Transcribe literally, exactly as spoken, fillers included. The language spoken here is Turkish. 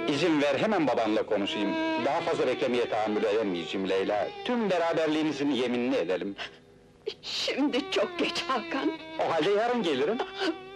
İzin ver, hemen babanla konuşayım. Daha fazla beklemeye tahammül edemeyeceğim Leyla. Tüm beraberliğimizin yeminini edelim. Şimdi çok geç Hakan! O halde yarın gelirim.